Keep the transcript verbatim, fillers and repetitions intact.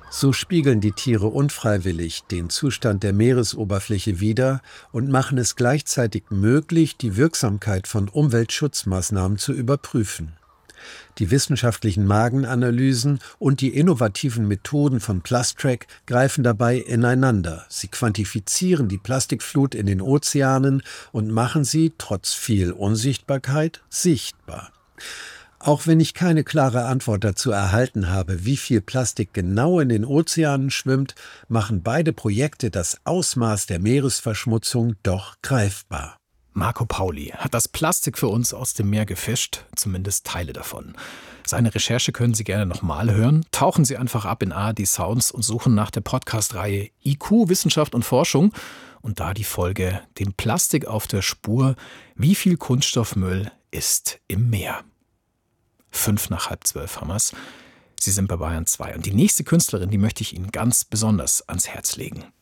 So spiegeln die Tiere unfreiwillig den Zustand der Meeresoberfläche wider und machen es gleichzeitig möglich, die Wirksamkeit von Umweltschutzmaßnahmen zu überprüfen. Die wissenschaftlichen Magenanalysen und die innovativen Methoden von Plustrack greifen dabei ineinander. Sie quantifizieren die Plastikflut in den Ozeanen und machen sie, trotz viel Unsichtbarkeit, sichtbar. Auch wenn ich keine klare Antwort dazu erhalten habe, wie viel Plastik genau in den Ozeanen schwimmt, machen beide Projekte das Ausmaß der Meeresverschmutzung doch greifbar. Marco Pauli hat das Plastik für uns aus dem Meer gefischt, zumindest Teile davon. Seine Recherche können Sie gerne nochmal hören. Tauchen Sie einfach ab in A R D Sounds und suchen nach der Podcast-Reihe I Q, Wissenschaft und Forschung und da die Folge Dem Plastik auf der Spur, wie viel Kunststoffmüll ist im Meer. Fünf nach halb zwölf haben wir's. Sie sind bei Bayern zwei und die nächste Künstlerin, die möchte ich Ihnen ganz besonders ans Herz legen.